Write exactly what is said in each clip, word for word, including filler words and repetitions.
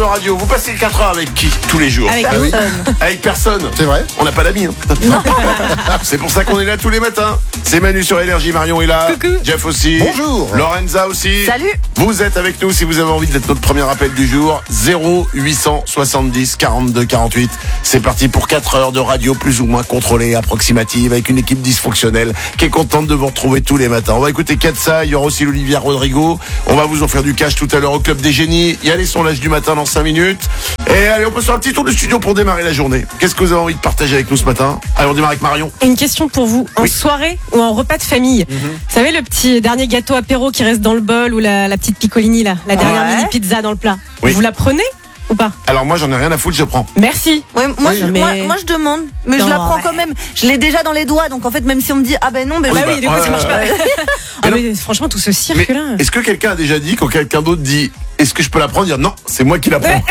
Radio, vous passez quatre heures avec qui tous les jours? Avec Ah oui. personne. Avec personne. C'est vrai. On n'a pas d'amis. Hein. C'est pour ça qu'on est là tous les matins. C'est Manu sur Énergie, Marion est là. Coucou. Jeff aussi. Bonjour. Lorenza aussi. Salut. Vous êtes avec nous si vous avez envie d'être notre premier appel du jour. zéro huit cent soixante-dix quarante-deux quarante-huit. C'est parti pour quatre heures de radio plus ou moins contrôlée, approximative, avec une équipe dysfonctionnelle qui est contente de vous retrouver tous les matins. On va écouter Katsa, il y aura aussi l'Olivia Rodrigo. On va vous offrir du cash tout à l'heure au Club des Génies. Il y a les sondages du matin dans cinq minutes. Et allez, on peut faire un petit tour du studio pour démarrer la journée. Qu'est-ce que vous avez envie de partager avec nous ce matin? Allez, on démarre avec Marion. Une question pour vous. En Oui. soirée ou en repas de famille, Mhm. vous savez le petit dernier gâteau apéro qui reste dans le bol ou la, la petite piccolini là, la dernière Ouais. mini pizza dans le plat. Oui. Vous la prenez ou pas? Alors moi, j'en ai rien à foutre, je prends. Merci. Ouais, moi, Oui, je, mais- moi, moi, je demande, mais Non, je la prends ouais. quand même. Je l'ai déjà dans les doigts, donc en fait, même si on me dit ah ben non, ben Bah je- oui, du coup ouais, ça marche pas. ouais. Ah, Mais mais franchement tout ce Mais cirque là. est-ce que quelqu'un a déjà dit, quand quelqu'un d'autre dit est-ce que je peux la prendre, dire non, c'est moi qui la prends?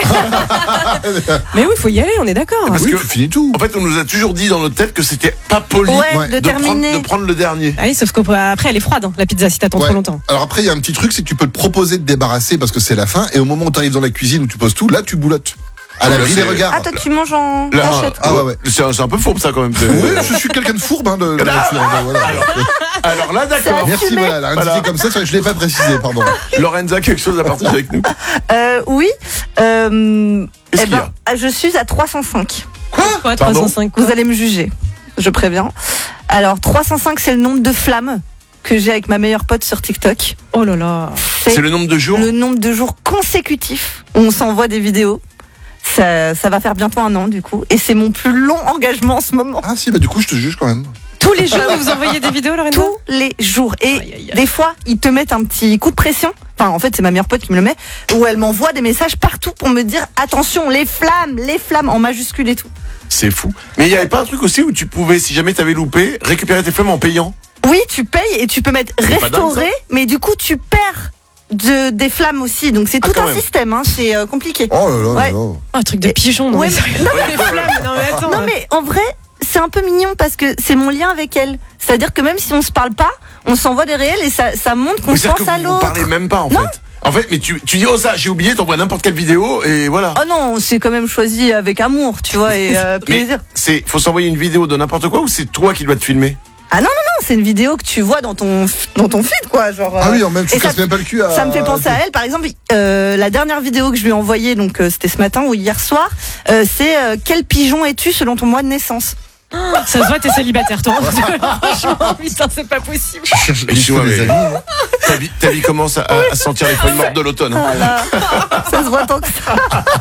Mais oui, faut y aller, on est d'accord. Parce Oui, que- tu finis tout. En fait, on nous a toujours dit dans notre tête que c'était pas poli ouais, Ouais. de, de, prendre, terminer. de prendre le dernier. Ah oui, sauf qu'après elle est froide hein, la pizza si t'attends Ouais. trop longtemps. Alors après, il y a un petit truc, c'est que tu peux te proposer de débarrasser parce que c'est la fin. Et au moment où tu arrives dans la cuisine où tu poses tout, là, tu boulottes. À Ah, l'abri là, des c'est- regards. Ah, toi, tu manges en Là, cachette. Ah ouais, ouais. C'est un, c'est un peu fourbe ça quand même. Oui, je suis quelqu'un de fourbe, hein, de, de la nature, hein, voilà. Alors là, d'accord. Merci, assumé. voilà, la Voilà. indiqué comme ça, je l'ai pas précisé, pardon. Lorenza, quelque chose à partager avec nous? Euh, oui. Euh, Qu'est-ce eh qu'il y ben, je suis à trois cent cinq. Quoi Pardon trois cent cinq quoi. Vous allez me juger, je préviens. Alors, trois cent cinq, c'est le nombre de flammes que j'ai avec ma meilleure pote sur TikTok. Oh là là. C'est C'est le nombre de jours? le nombre de jours consécutifs où on s'envoie des vidéos. Ça, ça va faire bientôt un an, du coup. Et c'est mon plus long engagement en ce moment. Ah si, bah du coup, je te juge quand même. Tous les jours vous envoyez des vidéos Lorenzo? Tous les jours. Et Aïe, aïe, aïe. des fois, ils te mettent un petit coup de pression. Enfin, en fait, c'est ma meilleure pote qui me le met. Où elle m'envoie des messages partout pour me dire attention, les flammes, les flammes, en majuscule et tout. C'est fou. Mais il y avait pas un truc aussi où tu pouvais, si jamais t'avais loupé, récupérer tes flammes en payant? Oui, tu payes et tu peux mettre C'est pas dingue, restaurer, mais du coup, tu perds de, des flammes aussi. Donc, c'est Ah, tout quand un même. système. Hein, c'est euh, compliqué. Oh là là, Ouais. là là. Oh, un truc de pigeon non Ouais, mais sérieux. Les flammes, non mais attends. Non, mais en vrai, c'est un peu mignon parce que c'est mon lien avec elle. C'est-à-dire que même si on se parle pas, on s'envoie des réels et ça, ça montre qu'on Mais c'est-à-dire pense que à vous vous l'autre. parlez même pas en Non. fait. En fait, mais tu, tu dis oh ça, j'ai oublié, t'envoies n'importe quelle vidéo et voilà. Oh non, c'est quand même choisi avec amour, tu vois, et euh, Mais plaisir. c'est, faut s'envoyer une vidéo de n'importe quoi ou c'est toi qui dois te filmer? Ah non, non, non, c'est une vidéo que tu vois dans ton, dans ton feed, quoi. Genre, Ah euh, oui, en même, tu et casses ça- même pas le cul à... Ça me fait penser à elle, par exemple, euh, la dernière vidéo que je lui ai envoyée, donc euh, c'était ce matin ou hier soir, euh, c'est euh, quel pigeon es-tu selon ton mois de naissance? Ça se voit, t'es célibataire, toi. Franchement, putain, c'est pas possible. Je cherche Mais tu vois, des mais- amis. Ta vie, ta vie commence à, à sentir les feuilles mortes de l'automne. hein. Voilà. Ça se voit tant que ça.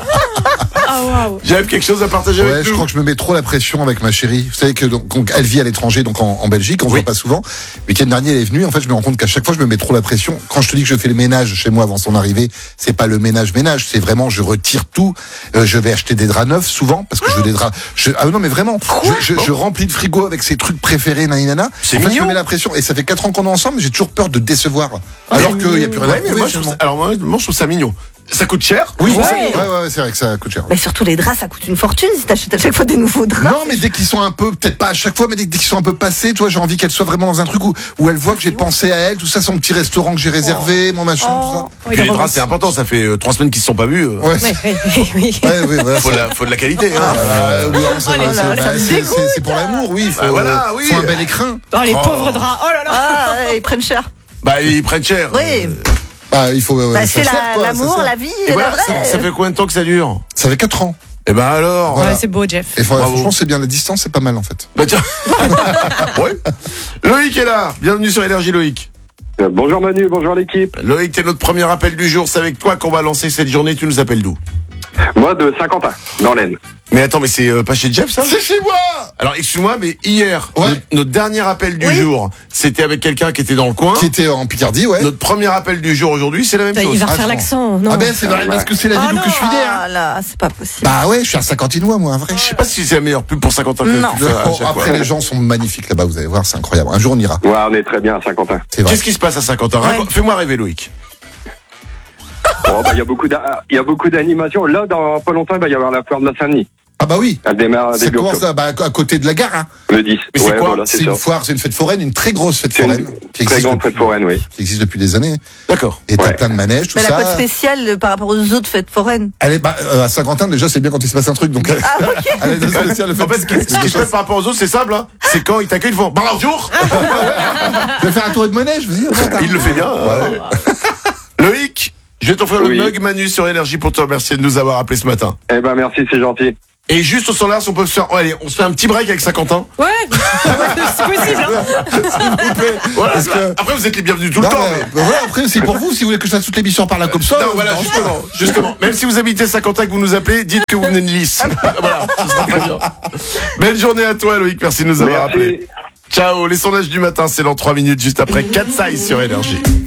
Ah waouh. J'avais quelque chose à partager Ouais, avec je nous. crois que je me mets trop la pression avec ma chérie. Vous savez que donc, donc, elle vit à l'étranger, donc en, en Belgique, on se Oui. voit pas souvent. Le week-end dernier, elle est venue. En fait, je me rends compte qu'à chaque fois, je me mets trop la pression. Quand je te dis que je fais le ménage chez moi avant son arrivée, c'est pas le ménage ménage, c'est vraiment je retire tout. Euh, je vais acheter des draps neufs souvent parce que je veux des draps. Je, ah non, mais vraiment, je, je, je remplis le frigo avec ses trucs préférés, naninana. C'est en fait, je mignon. me mets la pression et ça fait quatre ans qu'on est ensemble. Mais j'ai toujours peur de décevoir. Alors qu'il y a plus rien à Ouais, mais prouver, moi, je trouve finalement. ça, alors moi, moi, je trouve ça mignon. Ça coûte cher? Oui, Je trouve ça ouais, mignon. ouais, ouais, c'est vrai que ça coûte cher. Mais surtout, les draps, ça coûte une fortune si t'achètes à chaque fois des nouveaux draps. Non, mais dès qu'ils sont un peu, peut-être pas à chaque fois, mais dès, dès qu'ils sont un peu passés, tu vois, j'ai envie qu'elle soit vraiment dans un truc où, où elle voit que j'ai pensé à elle, tout ça, son petit restaurant que j'ai réservé, mon machin, Oh. tout Puis les draps, c'est important, ça fait euh, trois semaines qu'ils se sont pas vus. euh. ça. Ouais, Oui, oui, oui, oui. ouais, ouais, voilà. Faut, de la, faut de la qualité. Hein. Euh, oui, non, ça Oh va, là c'est- là, bah, ça me c'est- dégoûte. c'est c'est pour l'amour, oui. Il faut, Bah voilà, euh, oui. faut un bel écrin. Oh, les Oh. pauvres draps. Oh là là. Ah, ouais, ils prennent cher. Bah, ils prennent cher. Oui. Bah, il faut. ouais, Bah, ça c'est sert, la- quoi, ça l'amour, sert. la vie, Et la voilà, vraie. ça, ça fait combien de temps que ça dure? Ça fait quatre ans. Eh ben alors. Voilà. Ouais, c'est beau, Jeff. Et faut- Bravo. franchement, c'est bien. La distance, c'est pas mal, en fait. Bah tiens. Ouais. Loïc est là. Bienvenue sur Énergie, Loïc. Euh, Bonjour Manu, bonjour l'équipe. Loïc, t'es notre premier appel du jour. C'est avec toi qu'on va lancer cette journée. Tu nous appelles d'où? Moi de Saint-Quentin, dans l'Aisne. Mais attends, mais c'est euh, pas chez Jeff ça? C'est chez moi! Alors excuse-moi, mais hier, Ouais. notre, notre dernier appel du Oui. jour, c'était avec quelqu'un qui était dans le coin. Qui était en Picardie, ouais. Notre premier appel du jour aujourd'hui, c'est la même Putain, chose. Il va Ah, refaire je l'accent. Non. Ah ben, c'est vrai, parce que c'est la Ah ville où non. que je suis né, hein. Ah là, c'est pas possible. Bah ouais, je suis un cinquantinois, moi, un vrai. Je sais pas si c'est la meilleure pub pour cinquante ans que Non. tu fais à Bon, chaque fois. après, les gens sont magnifiques là-bas, vous allez voir, c'est incroyable. Un jour, on ira. Ouais, on est très bien à Saint-Quentin. C'est vrai. Qu'est-ce qui se passe à Saint-Quentin? Raconte- Fais-moi rêver, Loïc. Bon, bah, il y a beaucoup d'a- il y a beaucoup d'animations. Là, dans pas longtemps, il va y avoir la foire de la Saint-Denis. Ah bah oui. Elle démarre Ça début commence octobre. à, bah, à côté de la gare. Hein. Le dix. Mais c'est ouais, quoi voilà, C'est c'est une ça. foire, c'est une fête foraine, une très grosse fête C'est foraine. une qui très existe grande depuis- fête foraine, oui. Qui existe depuis des années. D'accord. Et t'as Ouais. plein de manèges, tout Mais ça. la côte spéciale euh, par rapport aux autres fêtes foraines. Elle est, bah, euh, à Saint-Quentin, déjà, c'est bien quand il se passe un truc, donc. Ah, ok. Elle est spéciale, le En fait, ce fait. qui ce qui se passe par rapport aux autres, c'est simple. Hein. C'est quand ils t'accueillent, ils font bonjour. Je vais faire un tour de manège, vas-y. attends. Il le fait bien. hein. Loïc, je vais t'offrir Oui. le mug Manu sur Énergie pour te remercier de nous avoir appelés ce matin. Eh ben, merci, c'est gentil. Et juste au standard, si on peut se faire. Oh, allez, on se fait un petit break avec Saint-Quentin. Ouais, c'est possible. Hein. Voilà, Parce que- Après, vous êtes les bienvenus tout le Non, temps. mais, mais- bah, voilà, après, c'est pour vous, si vous voulez que je fasse toute l'émission par là comme ça. Non, euh, voilà, non, justement, justement. Même si vous habitez Saint-Quentin que vous nous appelez, dites que vous venez de Nice. Voilà, ce sera très bien. Belle journée à toi, Loïc. Merci de nous avoir appelés. Merci. Ciao. Les sondages du matin, c'est dans trois minutes, juste après quatre Size sur Énergie.